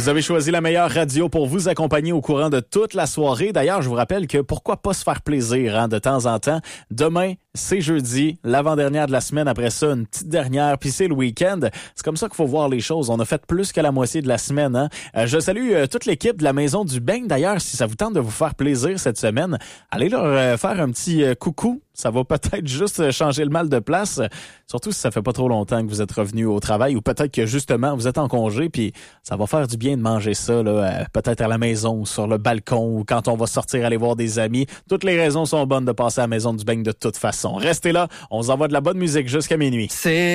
Vous avez choisi la meilleure radio pour vous accompagner au courant de toute la soirée. D'ailleurs, je vous rappelle que pourquoi pas se faire plaisir de temps en temps. Demain, c'est jeudi, l'avant-dernière de la semaine. Après ça, une petite dernière, puis c'est le week-end. C'est comme ça qu'il faut voir les choses. On a fait plus que la moitié de la semaine. Je salue toute l'équipe de la Maison du Beigne. D'ailleurs, si ça vous tente de vous faire plaisir cette semaine, allez leur faire un petit coucou. Ça va peut-être juste changer le mal de place, surtout si ça fait pas trop longtemps que vous êtes revenu au travail ou peut-être que justement vous êtes en congé puis ça va faire du bien de manger ça là, peut-être à la maison ou sur le balcon ou quand on va sortir aller voir des amis. Toutes les raisons sont bonnes de passer à la Maison du Beigne de toute façon. Restez là, on vous envoie de la bonne musique jusqu'à minuit.